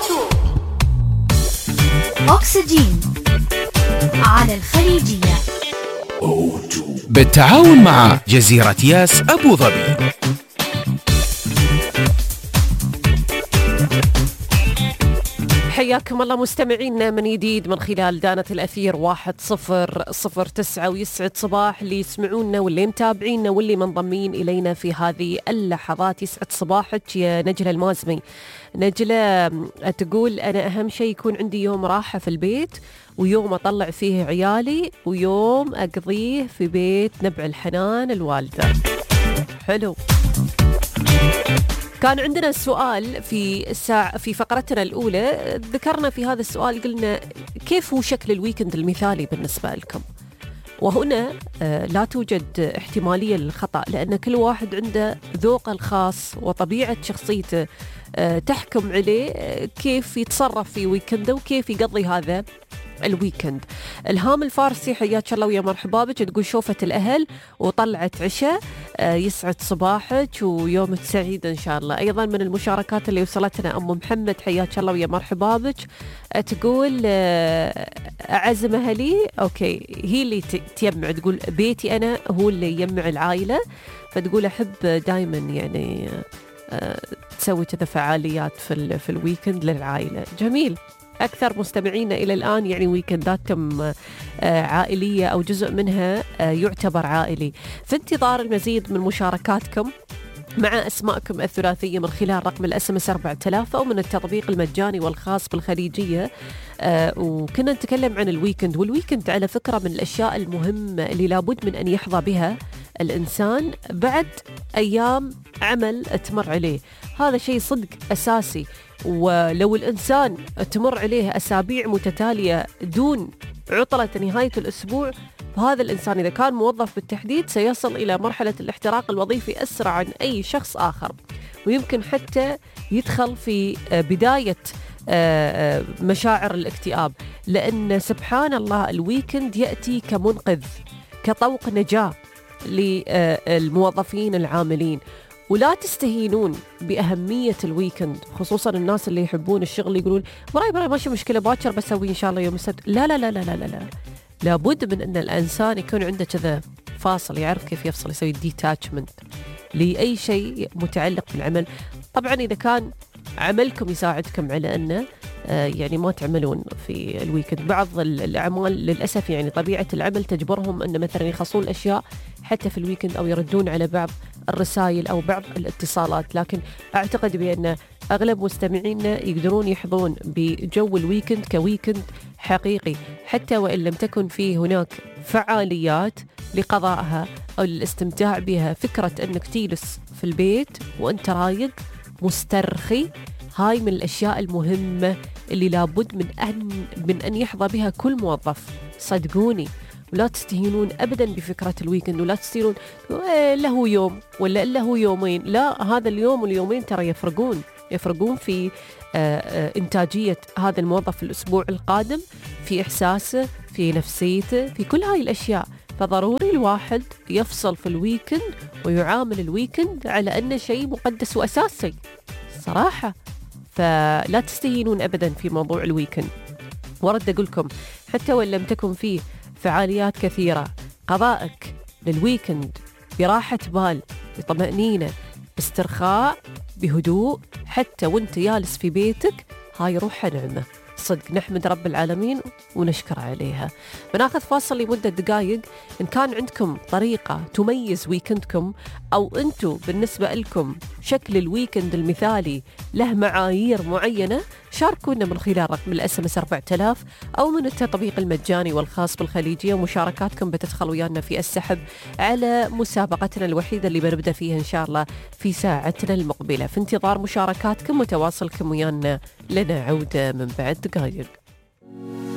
أكسجين على الخليجية بالتعاون مع جزيرة ياس أبو ظبي. حياكم الله مستمعينا من جديد من خلال دانة الأثير 1009، ويسعد صباح اللي يسمعونا واللي متابعينا واللي منضمين إلينا في هذه اللحظات. يسعد صباحك يا نجلة المازمي. نجلة تقول أنا أهم شيء يكون عندي يوم راحة في البيت، ويوم أطلع فيه عيالي، ويوم أقضيه في بيت نبع الحنان الوالدة. حلو. كان عندنا سؤال في فقرتنا الأولى، ذكرنا في هذا السؤال قلنا كيف هو شكل الويكند المثالي بالنسبة لكم؟ وهنا لا توجد احتمالية للخطأ، لأن كل واحد عنده ذوقه الخاص وطبيعة شخصيته تحكم عليه كيف يتصرف في ويكنده وكيف يقضي هذا الويكند. الهام الفارسي حياك الله ويا مرحبا بك، تقول شوفت الأهل وطلعت عشاء. يسعد صباحك ويومك سعيد إن شاء الله. أيضا من المشاركات اللي وصلتنا أم محمد حياك الله ويا مرحبا بك، تقول أعزم أهلي. أوكي، هي اللي تجمع، تقول بيتي أنا هو اللي يجمع العائلة، فتقول أحب دايما يعني تسوي كذا فعاليات في الويكند للعائلة. جميل. أكثر مستمعين إلى الآن يعني ويكنداتكم عائلية أو جزء منها يعتبر عائلي. في انتظار المزيد من مشاركاتكم مع أسماءكم الثلاثية من خلال رقم الSMS 4000 أو من التطبيق المجاني والخاص بالخليجية. وكنا نتكلم عن الويكند، والويكند على فكرة من الأشياء المهمة اللي لابد من أن يحظى بها الإنسان بعد أيام عمل تمر عليه. هذا شيء صدق أساسي، ولو الإنسان تمر عليه أسابيع متتالية دون عطلة نهاية الأسبوع، فهذا الإنسان إذا كان موظف بالتحديد سيصل إلى مرحلة الاحتراق الوظيفي أسرع عن أي شخص آخر، ويمكن حتى يدخل في بداية مشاعر الاكتئاب، لأن سبحان الله الويكند يأتي كمنقذ، كطوق نجاة للموظفين العاملين. ولا تستهينون بأهمية الويكند، خصوصا الناس اللي يحبون الشغل يقولون براي ماشي مشكلة باكر بسوي إن شاء الله يوم السبت. لا لا لا لا لا لا، لابد من أن الإنسان يكون عنده كذا فاصل، يعرف كيف يفصل، يسوي ديتاتشمنت لأي شيء متعلق بالعمل. طبعا إذا كان عملكم يساعدكم على أنه يعني ما تعملون في الويكند. بعض الأعمال للأسف يعني طبيعة العمل تجبرهم أن مثلا يخصون الأشياء حتى في الويكند أو يردون على بعض الرسائل أو بعض الاتصالات، لكن أعتقد بأن أغلب مستمعينا يقدرون يحظون بجو الويكند كويكند حقيقي، حتى وإن لم تكن فيه هناك فعاليات لقضائها أو للاستمتاع بها. فكرة أنك تجلس في البيت وأنت رايق مسترخي، هاي من الأشياء المهمة اللي لابد من أن يحظى بها كل موظف، صدقوني. ولا تستهينون أبدا بفكرة الويكند، ولا تستهينون له يوم ولا له يومين. لا، هذا اليوم واليومين ترى يفرقون في إنتاجية هذا الموظف في الأسبوع القادم، في إحساسه، في نفسيته، في كل هاي الأشياء. فضروري الواحد يفصل في الويكند ويعامل الويكند على أنه شيء مقدس وأساسي صراحة. فلا تستهينون أبدا في موضوع الويكند. ورد أقولكم حتى وإن لم تكن فيه فعاليات كثيرة، قضائك للويكند براحة بال، بطمأنينة، باسترخاء، بهدوء، حتى وانت جالس في بيتك، هاي روحها نعمة صدق. نحمد رب العالمين ونشكر عليها. بناخذ فاصل لمدة دقائق. إن كان عندكم طريقة تميز ويكندكم، أو أنتوا بالنسبة لكم شكل الويكند المثالي له معايير معينة، شاركونا من خلال رقم الSMS 4000 أو من التطبيق المجاني والخاص بالخليجية. ومشاركاتكم بتدخل ويانا في السحب على مسابقتنا الوحيدة اللي بنبدأ فيها إن شاء الله في ساعتنا المقبلة. في انتظار مشاركاتكم وتواصلكم ويانا، لنا عودة من بعد دقائق.